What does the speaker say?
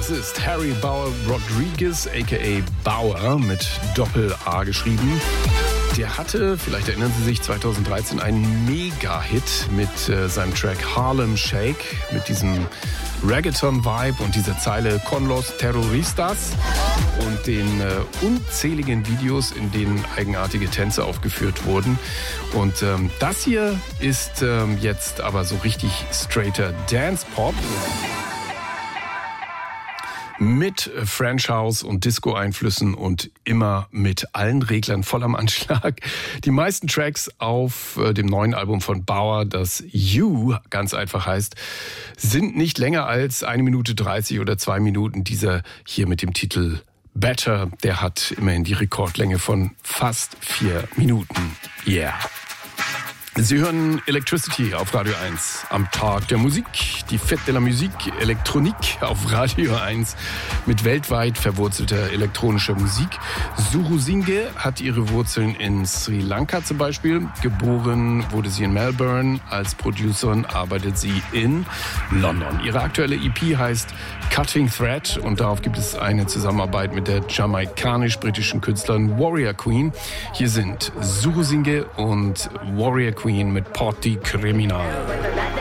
Das ist Harry Bauer Rodriguez, a.k.a. Bauer, mit Doppel-A geschrieben. Der hatte, vielleicht erinnern Sie sich, 2013 einen Mega-Hit mit seinem Track Harlem Shake, mit diesem Reggaeton-Vibe und dieser Zeile Con los Terroristas und den unzähligen Videos, in denen eigenartige Tänze aufgeführt wurden. Und das hier ist jetzt aber so richtig straighter Dance-Pop. Mit French House und Disco-Einflüssen und immer mit allen Reglern voll am Anschlag. Die meisten Tracks auf dem neuen Album von Bauer, das You ganz einfach heißt, sind nicht länger als 1 Minute 30 oder 2 Minuten. Dieser hier mit dem Titel Better, der hat immerhin die Rekordlänge von fast 4 Minuten. Yeah. Sie hören Electricity auf Radio 1 am Tag der Musik, die Fête de la Musique, Elektronik auf Radio 1 mit weltweit verwurzelter elektronischer Musik. Suru Singh hat ihre Wurzeln in Sri Lanka zum Beispiel. Geboren wurde sie in Melbourne, als Producerin arbeitet sie in London. Ihre aktuelle EP heißt Cutting Thread und darauf gibt es eine Zusammenarbeit mit der jamaikanisch-britischen Künstlerin Warrior Queen. Hier sind Suru Singh und Warrior Queen mit Party Criminal.